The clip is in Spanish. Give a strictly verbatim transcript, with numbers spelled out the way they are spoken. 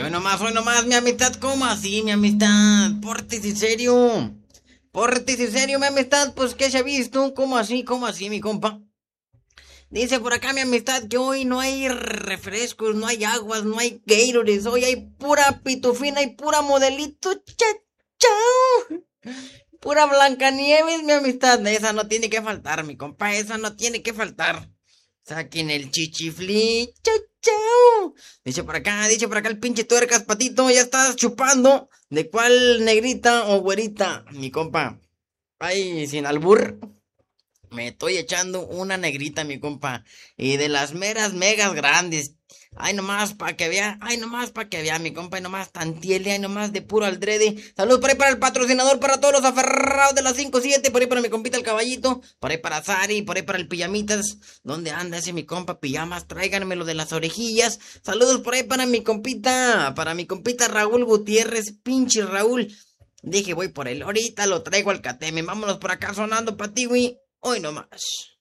hoy nomás, hoy nomás, mi amistad, ¿cómo así, mi amistad? Pórtese serio. Pórtese serio, mi amistad, pues, ¿qué se ha visto? ¿Cómo así, cómo así, mi compa? Dice por acá mi amistad que hoy no hay refrescos, no hay aguas, no hay Gatorades, hoy hay pura pitufina y pura modelito, cha, chao. Pura Blancanieves, mi amistad. Esa no tiene que faltar, mi compa, esa no tiene que faltar. Saquen el chichiflí, chao, chao. Dice por acá, dice por acá el pinche tuercas, patito, ya estás chupando. ¿De cuál negrita o güerita, mi compa? Ay, sin albur. Me estoy echando una negrita, mi compa. Y de las meras megas grandes. Ay, nomás pa' que vea. Ay, nomás pa' que vea, mi compa. Ay, nomás tantiele. Ay, nomás de puro aldrede. Saludos por ahí para el patrocinador, para todos los aferrados de las cinco siete. Por ahí para mi compita el caballito. Por ahí para Sari. Por ahí para el pijamitas. ¿Dónde anda ese mi compa? Pijamas, tráiganmelo de las orejillas. Saludos por ahí para mi compita. Para mi compita Raúl Gutiérrez. Pinche Raúl. Dije, voy por él. Ahorita lo traigo al cateme. Vámonos por acá sonando pa' ti, güey. Hoy nomás.